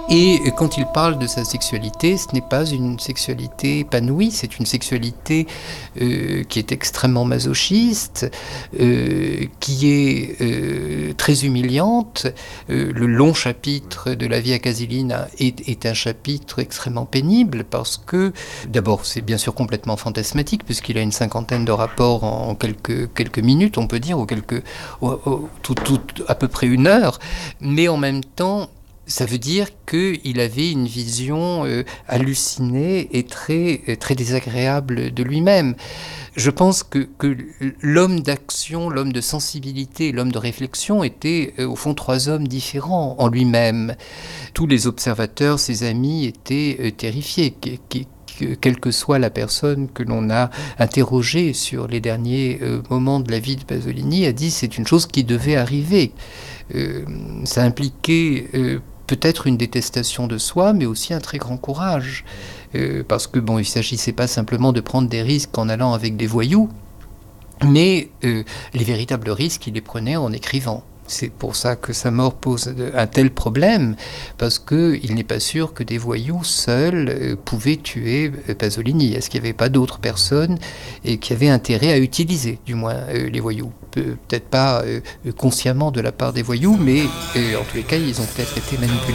Et quand il parle de sa sexualité, ce n'est pas une sexualité épanouie, c'est une sexualité qui est extrêmement masochiste, qui est très humiliante. Le long chapitre de la vie à Casilina est un chapitre extrêmement pénible parce que, d'abord, c'est bien sûr complètement fantasmatique puisqu'il a une cinquantaine de rapports en quelques minutes, on peut dire, à peu près une heure, mais en même temps, ça veut dire qu'il avait une vision hallucinée et très désagréable de lui-même. Je pense que l'homme d'action, l'homme de sensibilité, l'homme de réflexion étaient au fond trois hommes différents en lui-même. Tous les observateurs, ses amis, étaient terrifiés. Quelle que soit la personne que l'on a interrogée sur les derniers moments de la vie de Pasolini, a dit c'est une chose qui devait arriver. Ça impliquait peut-être une détestation de soi, mais aussi un très grand courage. Parce que bon, il ne s'agissait pas simplement de prendre des risques en allant avec des voyous, mais les véritables risques, il les prenait en écrivant. C'est pour ça que sa mort pose un tel problème, parce qu'il n'est pas sûr que des voyous seuls pouvaient tuer Pasolini. Est-ce qu'il n'y avait pas d'autres personnes qui avaient intérêt à utiliser, du moins, les voyous? Peut-être pas consciemment de la part des voyous, mais en tous les cas, ils ont peut-être été manipulés.